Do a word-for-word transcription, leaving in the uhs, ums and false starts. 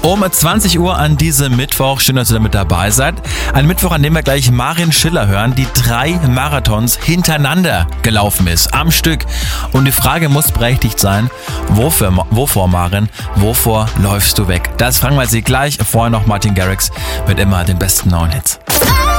Um zwanzig Uhr an diesem Mittwoch, schön, dass ihr mit dabei seid. Ein Mittwoch, an dem wir gleich Marin Schiller hören, die drei Marathons hintereinander gelaufen ist, am Stück. Und die Frage muss berechtigt sein, wofür, wovor Marin, wovor läufst du weg? Das fragen wir sie gleich. Vorher noch Martin Garrix mit immer den besten neuen Hits.